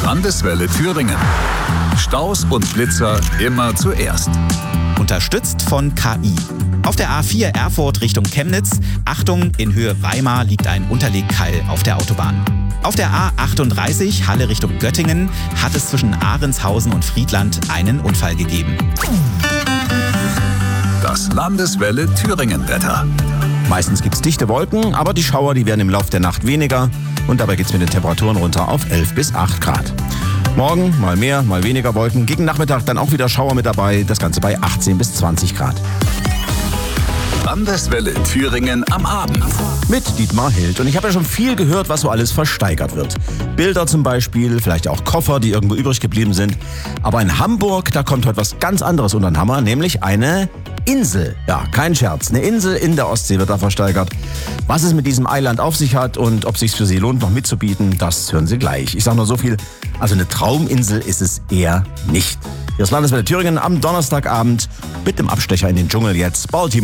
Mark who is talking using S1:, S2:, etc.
S1: Landeswelle Thüringen. Staus und Blitzer immer zuerst.
S2: Unterstützt von KI. Auf der A4 Erfurt Richtung Chemnitz, Achtung, in Höhe Weimar liegt ein Unterlegkeil auf der Autobahn. Auf der A38 Halle Richtung Göttingen hat es zwischen Ahrenshausen und Friedland einen Unfall gegeben.
S1: Das Landeswelle Thüringen-Wetter.
S3: Meistens gibt's dichte Wolken, aber die Schauer, die werden im Laufe der Nacht weniger und dabei geht's mit den Temperaturen runter auf 11 bis 8 Grad. Morgen mal mehr, mal weniger Wolken, gegen Nachmittag dann auch wieder Schauer mit dabei, das Ganze bei 18 bis 20 Grad.
S1: Landeswelle Thüringen am Abend.
S3: Mit Dietmar Hild. Und ich habe ja schon viel gehört, was so alles versteigert wird. Bilder zum Beispiel, vielleicht auch Koffer, die irgendwo übrig geblieben sind. Aber in Hamburg, da kommt heute was ganz anderes unter den Hammer, nämlich eine Insel. Ja, kein Scherz. Eine Insel in der Ostsee wird da versteigert. Was es mit diesem Eiland auf sich hat und ob es sich für Sie lohnt, noch mitzubieten, das hören Sie gleich. Ich sage nur so viel, also eine Trauminsel ist es eher nicht. Hier ist Landeswelle Thüringen am Donnerstagabend mit dem Abstecher in den Dschungel jetzt. Baltimore.